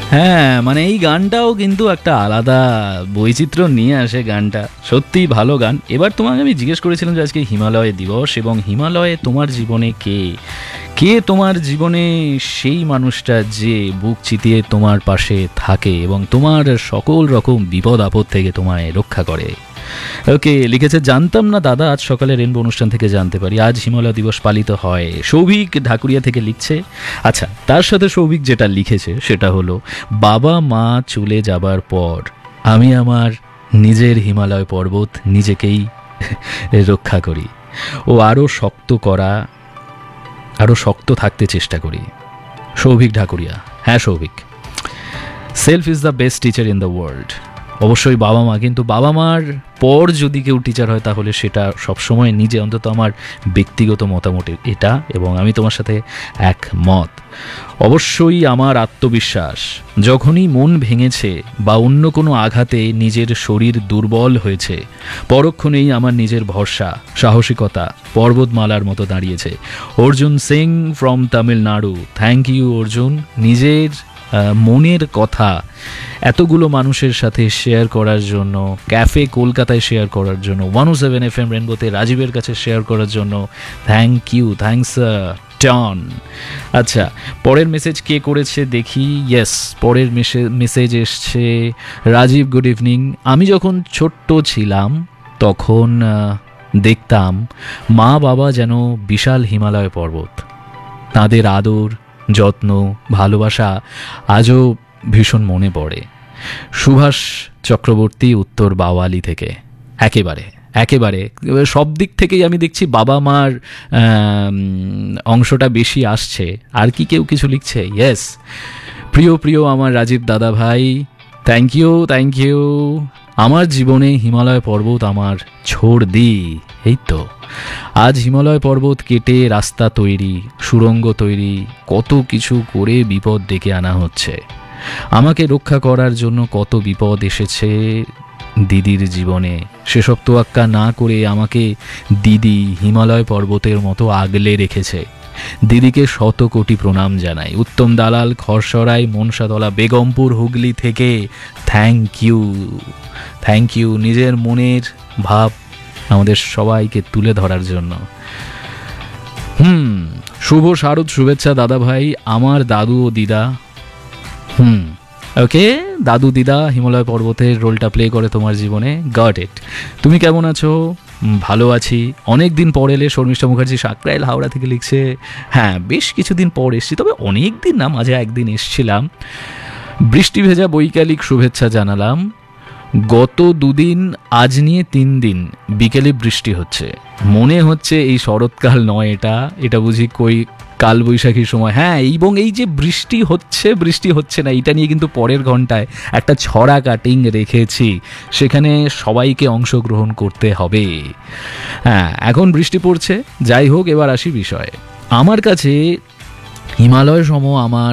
হ্যাঁ, মানে এই গানটাও কিন্তু একটা আলাদা বৈচিত্র্য নিয়ে আসে গানটা। সত্যিই ভালো গান। এবার তোমাকে আমি জিজ্ঞেস করেছিলাম যে আজকে হিমালয় দিবস, এবং হিমালয়ে তোমার জীবনে কে? কে তোমার জীবনে সেই মানুষটা যে বুক চিতিয়ে তোমার পাশে থাকে এবং তোমার সকল রকম বিপদ আপদ থেকে তোমায় রক্ষা করে? ওকে, লিখেছে, জানতাম না দাদা, আজ সকালে রেনবো অনুষ্ঠান থেকে জানতে পারি আজ হিমালয় দিবস পালিত হয়। সৌভিক ঢাকুরিয়া থেকে লিখছে। আচ্ছা, তার সাথে সৌভিক যেটা লিখেছে সেটা হলো, বাবা মা চলে যাবার পর আমি আমার নিজের হিমালয় পর্বত নিজেকেই রক্ষা করি ও আরও শক্ত থাকতে চেষ্টা করি। সৌভিক ঢাকুরিয়া। হ্যাঁ Souvik, self is the best teacher in the world. অবশ্যই বাবা মা, কিন্তু বাবা মার পর যদি কেউ টিচার হয় তাহলে সেটা সবসময় নিজে, অন্তত আমার ব্যক্তিগত মতামত এটা, এবং আমি তোমার সাথে একমত। অবশ্যই আমার আত্মবিশ্বাস যখনই মন ভেঙেছে বা অন্য কোনো আঘাতে নিজের শরীর দুর্বল হয়েছে, পরক্ষণেই আমার নিজের ভরসা সাহসিকতা পর্বতমালার মতো দাঁড়িয়েছে। Arjun Singh from Tamil Nadu. Thank you Arjun, নিজের মনের কথা এতগুলো মানুষের সাথে শেয়ার করার জন্য, ক্যাফে কলকাতায় শেয়ার করার জন্য, 107 FM রেনবোতে রাজীবের কাছে শেয়ার করার জন্য থ্যাংক ইউ। Thanks ton. আচ্ছা, পরের মেসেজ কে করেছে দেখি। ইয়েস, পরের মেসেজ এসছে, রাজীব গুড ইভিনিং। আমি যখন ছোট্ট ছিলাম তখন দেখতাম মা বাবা যেন বিশাল হিমালয় পর্বত। তাদের আদর যত্ন ভালোবাসা আজও ভীষণ মনে পড়ে। সুভাষ চক্রবর্তী, উত্তর বাওয়ালি থেকে। একেবারে সব দিক থেকেই আমি দেখছি বাবা মার অংশটা বেশি আসছে। আর কি কেউ কিছু লিখছে? ইয়েস, প্রিয় আমার রাজীব দাদা ভাই, থ্যাংক ইউ। আমার জীবনে হিমালয় পর্বত আমার ছোড় দি। এই তো, আজ হিমালয় পর্বত কেটে রাস্তা তৈরি, সুড়ঙ্গ তৈরি, কত কিছু করে বিপদ ডেকে আনা হচ্ছে। আমাকে রক্ষা করার জন্য কত বিপদ এসেছে দিদির জীবনে, সেসব তোয়াক্কা না করে আমাকে দিদি হিমালয় পর্বতের মতো আগলে রেখেছে। দিদিকে শত কোটি প্রণাম জানাই। উত্তম দালাল, খরসরাই, মনসাতলা, বেগমপুর, হুগলি থেকে থ্যাংক ইউ নিজের মনের ভাব আমাদের সবাইকে তুলে ধরার জন্য। শুভ শারদ শুভেচ্ছা দাদা ভাই, আমার দাদু ও দিদা। ওকে, দাদু দিদা হিমালয় পর্বতের রোলটা প্লে করে তোমার জীবনে। Got it. তুমি কেমন আছো? ভালো আছি। অনেক দিন পর এলে। শর্মিষ্ঠা মুখার্জি সাকরাইল হাওড়া থেকে লিখছে, হ্যাঁ বেশ কিছুদিন পর এসছি, তবে অনেক দিন না, মাঝে একদিন এসছিলাম। বৃষ্টি ভেজা বৈকালিক শুভেচ্ছা জানালাম। গত 2 দিন, আজ নিয়ে 3 দিন বিকেলে বৃষ্টি হচ্ছে। মনে হচ্ছে এই শরৎকাল নয়, এটা বুঝি কই কালবৈশাখীর সময়। হ্যাঁ, এবং এই যে বৃষ্টি হচ্ছে না, এটা নিয়ে কিন্তু পরের ঘন্টায় একটা ছড়া কাটিং রেখেছি, সেখানে সবাইকে অংশগ্রহণ করতে হবে। হ্যাঁ, এখন বৃষ্টি পড়ছে। যাই হোক, এবার আসি বিষয়ে। আমার কাছে হিমালয় সম আমার